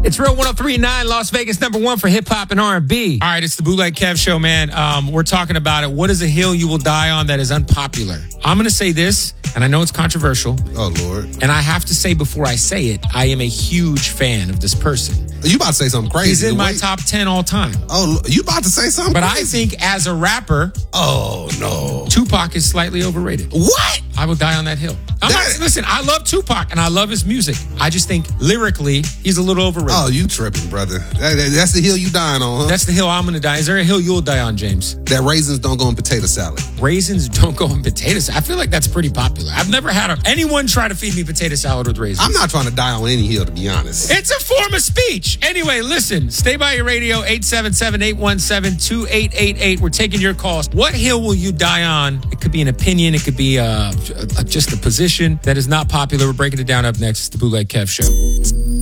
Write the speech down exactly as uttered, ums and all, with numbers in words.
It's Real one oh three point nine, Las Vegas, number one for hip-hop and R and B. All right, it's the Bootleg Kev Show, man. Um, we're talking about it. What is a hill you will die on that is unpopular? I'm going to say this, and I know it's controversial. Oh, Lord. And I have to say before I say it, I am a huge fan of this person. You about to say something crazy. He's in my Wait. top ten all time. Oh, you about to say something But crazy. I think as a rapper, oh, no. Tupac is slightly overrated. What? I will die on that hill. I'm That- not, listen, I love Tupac and I love his music. I just think lyrically, he's a little overrated. Oh, you tripping, brother. That, that- that's the hill you dying on, huh? That's the hill I'm going to die. Is there a hill you'll die on, James? That raisins don't go in potato salad. Raisins don't go in potato salad. I feel like that's pretty popular. I've never had a, anyone try to feed me potato salad with raisins. I'm not trying to die on any hill, to be honest. It's a form of speech. Anyway, listen, stay by your radio, eight seven seven, eight one seven, two eight eight eight. We're taking your calls. What hill will you die on? It could be an opinion. It could be uh, just a position that is not popular. We're breaking it down up next. It's the Bootleg Kev Show.